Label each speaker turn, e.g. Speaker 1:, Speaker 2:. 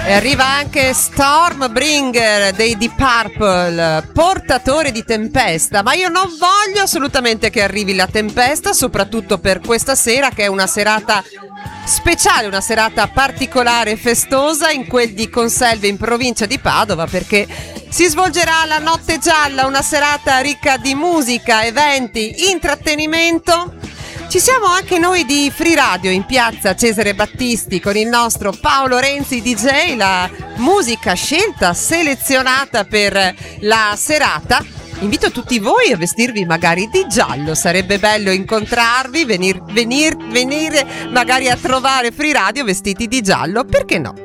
Speaker 1: E arriva anche Stormbringer dei Deep Purple, portatore di tempesta, ma io non voglio assolutamente che arrivi la tempesta, soprattutto per questa sera che è una serata speciale, una serata particolare e festosa in quel di Conselve in provincia di Padova, perché si svolgerà la Notte Gialla, una serata ricca di musica, eventi, intrattenimento. Ci siamo anche noi di Free Radio in piazza Cesare Battisti con il nostro Paolo Renzi DJ, la musica scelta, selezionata per la serata. Invito tutti voi a vestirvi magari di giallo, sarebbe bello incontrarvi, venire magari a trovare Free Radio vestiti di giallo, perché no?